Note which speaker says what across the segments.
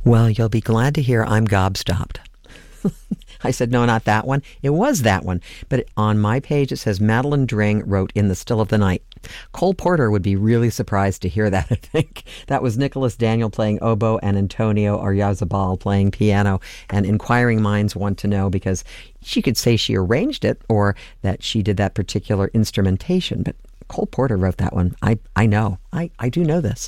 Speaker 1: Well, you'll be glad to hear I'm gobstopped. I said, no, not that one. It was that one. But on my page, it says Madeline Dring wrote In the Still of the Night. Cole Porter would be really surprised to hear that, I think. That was Nicholas Daniel playing oboe and Antonio Oyarzabal playing piano. And inquiring minds want to know because she could say she arranged it or that she did that particular instrumentation. But Cole Porter wrote that one. I know. I do know this.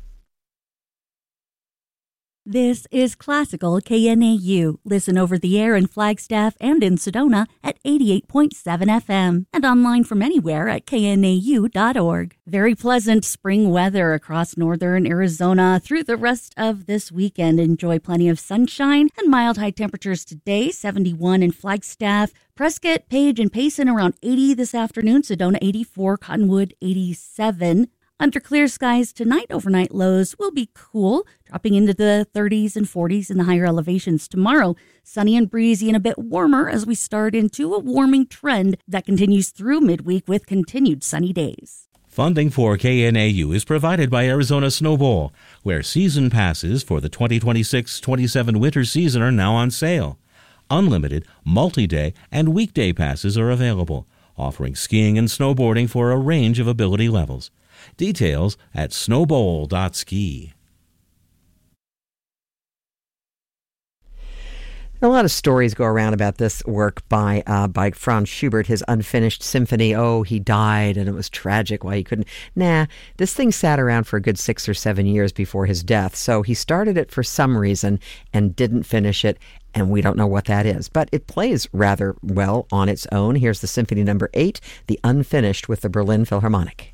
Speaker 2: This is Classical KNAU. Listen over the air in Flagstaff and in Sedona at 88.7 FM and online from anywhere at knau.org. Very pleasant spring weather across northern Arizona through the rest of this weekend. Enjoy plenty of sunshine and mild high temperatures today, 71 in Flagstaff. Prescott, Page, and Payson around 80 this afternoon. Sedona 84, Cottonwood 87. Under clear skies tonight, overnight lows will be cool, dropping into the 30s and 40s in the higher elevations tomorrow. Sunny and breezy and a bit warmer as we start into a warming trend that continues through midweek with continued sunny days.
Speaker 3: Funding for KNAU is provided by Arizona Snowball, where season passes for the 2026-27 winter season are now on sale. Unlimited, multi-day, and weekday passes are available, offering skiing and snowboarding for a range of ability levels. Details at snowbowl.ski.
Speaker 1: A lot of stories go around about this work by Franz Schubert, his unfinished symphony. Oh, he died and it was tragic why he couldn't. Nah, this thing sat around for a good 6 or 7 years before his death. So he started it for some reason and didn't finish it. And we don't know what that is. But it plays rather well on its own. Here's the Symphony Number 8, the Unfinished with the Berlin Philharmonic.